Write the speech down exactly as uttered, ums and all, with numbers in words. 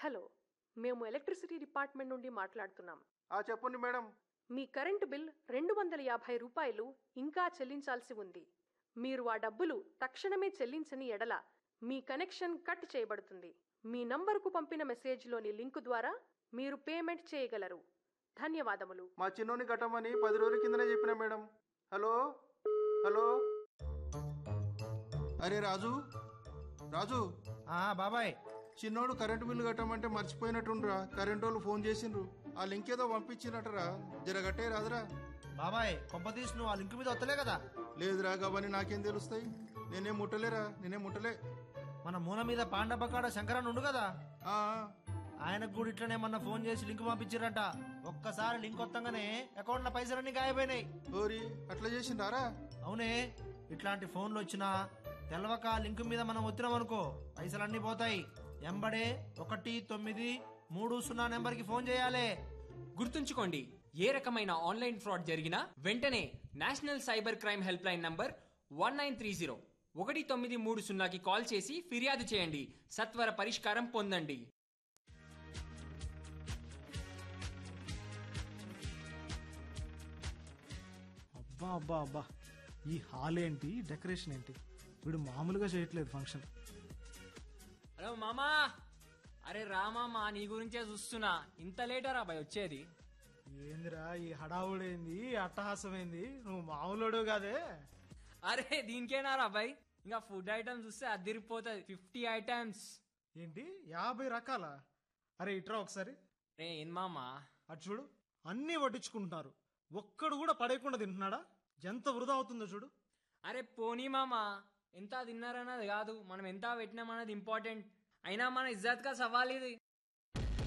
Hello, మేము electricity department నుండి మాట్లాడుతున్నాం. ఆ చెప్పండి మేడం. మీ కరెంటు బిల్ రెండు వందల యాభై రూపాయలు ఇంకా చెల్లించాల్సి ఉంది. మీరు ఆ డబ్బులు తక్షణమే చెల్లించని ఎడల మీ కనెక్షన్ కట్ చేయబడుతుంది. మీ నంబరుకు పంపిన మెసేజ్లోని లింకు ద్వారా మీరు పేమెంట్ చేయగలరు. ధన్యవాదములు. మా చిన్నోని కట్టమని పది రోజుల కిందనే చెప్పిన మేడం. హలో హలో అరే రాజు రాజు ఆ బాబాయ్, చిన్నోడు కరెంటు బిల్లు కట్టమంటే మర్చిపోయినట్టుండ్రా. కరెంటు వాళ్ళు ఫోన్ చేసిండ్రు. ఆ లింక్ ఏదో పంపించినట్టరా, జరగట్టే రాదురా. బాబాయ్ కొంపతీసి నువ్వు ఆ లింక్ మీద వస్తలే కదా? లేదురా, గవని నాకేం తెలుస్తాయి? నేనేం ముట్టలేరా, నేనేం ముట్టలే. మన మూల మీద పాండపకాడ శంకరన్ ఉండు కదా, ఆ ఆయనకు కూడా ఇట్లనే మొన్న ఫోన్ చేసి లింక్ పంపించారట. ఒక్కసారి లింక్ వస్తాగానే అకౌంట్ లో పైసలన్నీ గాయపోయినాయి. ఓరి అట్లా చేసిండారా? అవునే, ఇట్లాంటి ఫోన్లు వచ్చినా తెలవక లింక్ మీద మనం వచ్చినాం అనుకో పైసలన్నీ పోతాయి. ఎంబడే ఒకటి తొమ్మిది మూడు సున్నా నెంబర్ కి ఫోన్ చేయాలి. గుర్తుంచుకోండి, ఏ రకమైన ఆన్లైన్ ఫ్రాడ్ జరిగినా వెంటనే national cyber crime help line number one nine three zero ఒకటి తొమ్మిది మూడు సున్నాకి కాల్ చేసి ఫిర్యాదు చేయండి. సత్వర పరిష్కారం పొందండి. అబ్బా అబ్బా అబ్బా, ఈ హాల్ ఏంటి, డెకరేషన్ ఏంటి, వీడు మామూలుగా చేయట్లేదు ఫంక్షన్. హలో మామా, అరే రామామా, నీ గురించే చూస్తున్నా. ఇంత లేటరా బాయ్ వచ్చేది? ఏందిరా ఈ హడావుడేంది, అట్టహాసం ఏంది, నువ్వు మామూలుడు కాదే. అరే దీనికేనారా బాయ్, ఇంకా ఫుడ్ ఐటమ్స్ చూస్తే అదిరిపోతుంది. Fifty items. ఏంటి యాభై రకాల? అరే ఇట్రా ఒకసారి. రే ఏం మామా, అటు చూడు, అన్నీ వడ్డించుకుంటున్నారు, ఒక్కడు కూడా పడేయకుండా తింటున్నాడా? ఎంత వృధా అవుతుందో చూడు. అరే పోనీ మామా, ఎంత తిన్నారన్నది కాదు, మనం ఎంత పెట్టినామన్నది ఇంపార్టెంట్. అయినా మన ఇజ్జత్ కా సవాల్ ఇది.